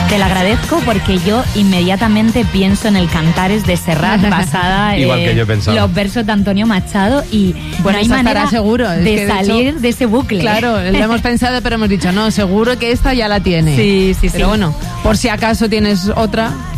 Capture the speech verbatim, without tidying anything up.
Te lo agradezco porque yo inmediatamente pienso en el Cantares de Serrat basada Igual que yo en pensaba. los versos de Antonio Machado y Bueno, no hay esta manera estará seguro. Es de que, de salir hecho, de ese bucle. Claro, lo hemos pensado, pero hemos dicho, no, seguro que esta ya la tiene. Sí, sí, sí. Pero bueno, por si acaso tienes otra,